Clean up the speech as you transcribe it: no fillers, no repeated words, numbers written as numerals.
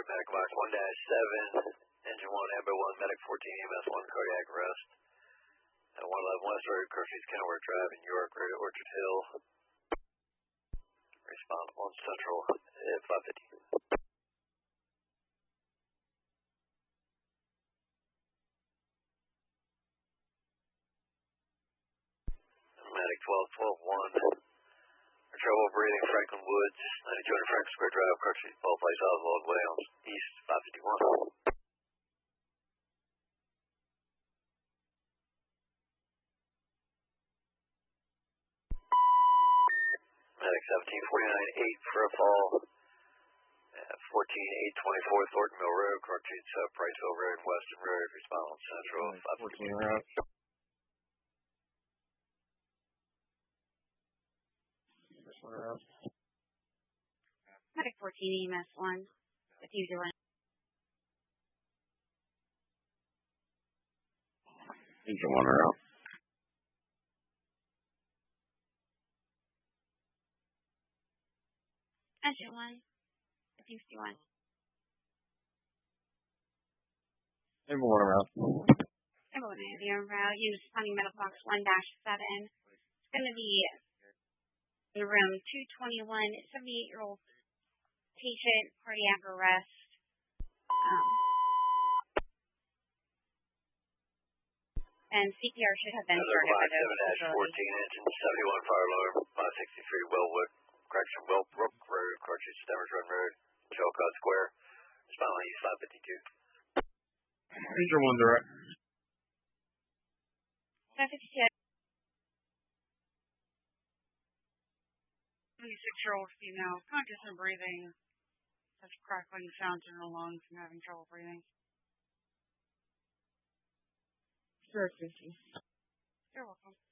Medic box 1-7, engine 1, ambo 1, medic 14, EMS 1, cardiac arrest. 111 West Road, Kirkhees Kenilworth Drive in York, Road, Orchard Hill. Respond on Central at 550. Medic 12-12-1. Trouble breathing, Franklin Woods, 9200 Franklin Square Drive, Kirkhees, Ball Place, Oswald Way on East 551. Medic 1749-8 for a fall. 14-824 Thornton Mill Road, Kirkhees, Priceville Road, Weston Road, respond on Central 551. 14 route. Medic 14, EMS 1, with you doing. Engine 1 route. Engine 1, with you doing. Engine 1 route. I'm going to have you route. Use funding medical box 1-7. It's going to be in room 221, 78-year-old patient, cardiac arrest. And CPR should have been started by the 7-14, engine 71, fire alarm, 563 Wellwood, correction, Wellbrook Road, Kirkhees, Stemmers Run Road, Chilcott Square, respond on East 552. Engine 1 direct. 552. 26-year-old female, conscious and breathing, has crackling sounds in her lungs and having trouble breathing. Sure, Susie. You're welcome.